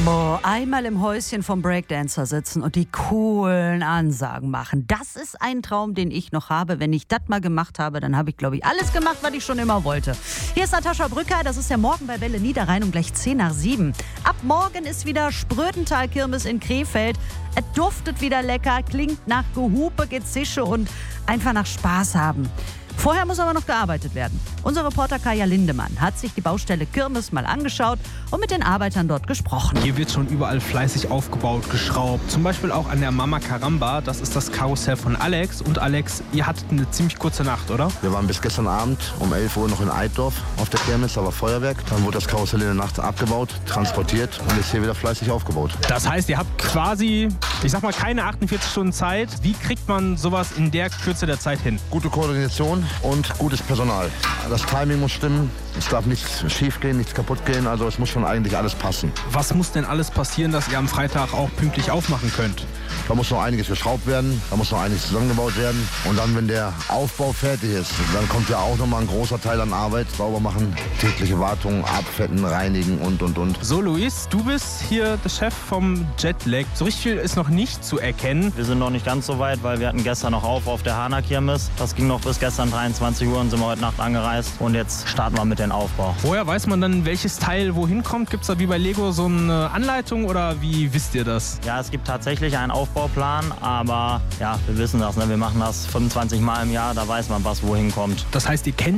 Boah, einmal im Häuschen vom Breakdancer sitzen und die coolen Ansagen machen. Das ist ein Traum, den ich noch habe. Wenn ich das mal gemacht habe, dann habe ich, glaube ich, alles gemacht, was ich schon immer wollte. Hier ist Natascha Brücker, das ist der Morgen bei Welle Niederrhein um gleich 6:10. Ab morgen ist wieder Sprödental-Kirmes in Krefeld. Es duftet wieder lecker, klingt nach Gehupe, Gezische und einfach nach Spaß haben. Vorher muss aber noch gearbeitet werden. Unser Reporter Kaya Lindemann hat sich die Baustelle Kirmes mal angeschaut und mit den Arbeitern dort gesprochen. Hier wird schon überall fleißig aufgebaut, geschraubt. Zum Beispiel auch an der Mama Caramba. Das ist das Karussell von Alex. Und Alex, ihr hattet eine ziemlich kurze Nacht, oder? Wir waren bis gestern Abend um 11 Uhr noch in Eiddorf auf der Kirmes, da war Feuerwerk. Dann wurde das Karussell in der Nacht abgebaut, transportiert und ist hier wieder fleißig aufgebaut. Das heißt, ihr habt quasi, ich sag mal, keine 48 Stunden Zeit. Wie kriegt man sowas in der Kürze der Zeit hin? Gute Koordination und gutes Personal. Das Timing muss stimmen, es darf nichts schief gehen, nichts kaputt gehen, also es muss schon eigentlich alles passen. Was muss denn alles passieren, dass ihr am Freitag auch pünktlich aufmachen könnt? Da muss noch einiges geschraubt werden, da muss noch einiges zusammengebaut werden. Und dann, wenn der Aufbau fertig ist, dann kommt ja auch nochmal ein großer Teil an Arbeit. Sauber machen, tägliche Wartung, abfetten, reinigen und. So, Luis, du bist hier der Chef vom Jetlag. So richtig viel ist noch nicht zu erkennen. Wir sind noch nicht ganz so weit, weil wir hatten gestern noch auf der Hana-Kirmes. Das ging noch bis gestern 23 Uhr und sind wir heute Nacht angereist. Und jetzt starten wir mit dem Aufbau. Woher weiß man dann, welches Teil wohin kommt? Gibt es da wie bei Lego so eine Anleitung oder wie wisst ihr das? Ja, es gibt tatsächlich einen Aufbauplan, aber ja, wir wissen das, ne? Wir machen das 25 Mal im Jahr, da weiß man, was wohin kommt. Das heißt, ihr kennt